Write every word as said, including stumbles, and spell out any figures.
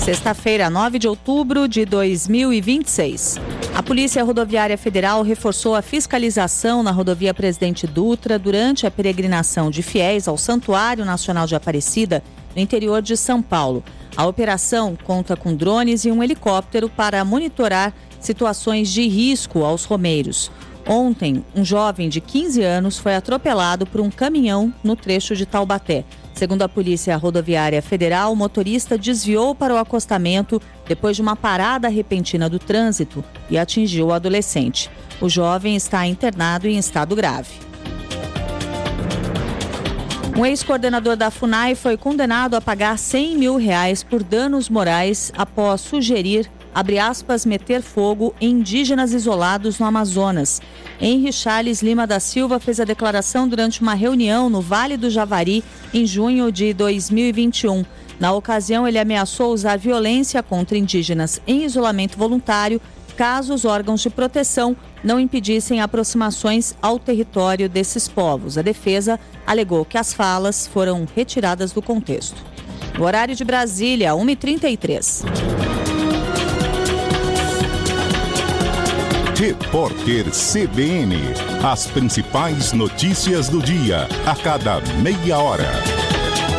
Sexta-feira, nove de outubro de dois mil e vinte e seis. A Polícia Rodoviária Federal reforçou a fiscalização na rodovia Presidente Dutra durante a peregrinação de fiéis ao Santuário Nacional de Aparecida, no interior de São Paulo. A operação conta com drones e um helicóptero para monitorar situações de risco aos romeiros. Ontem, um jovem de quinze anos foi atropelado por um caminhão no trecho de Taubaté. Segundo a Polícia Rodoviária Federal, o motorista desviou para o acostamento depois de uma parada repentina do trânsito e atingiu o adolescente. O jovem está internado em estado grave. Um ex-coordenador da FUNAI foi condenado a pagar cem mil reais por danos morais após sugerir, abre aspas, meter fogo em indígenas isolados no Amazonas. Henri Charles Lima da Silva fez a declaração durante uma reunião no Vale do Javari em junho de dois mil e vinte e um. Na ocasião, ele ameaçou usar violência contra indígenas em isolamento voluntário caso os órgãos de proteção não impedissem aproximações ao território desses povos. A defesa alegou que as falas foram retiradas do contexto. No horário de Brasília, uma e trinta e três. Repórter C B N. As principais notícias do dia, a cada meia hora.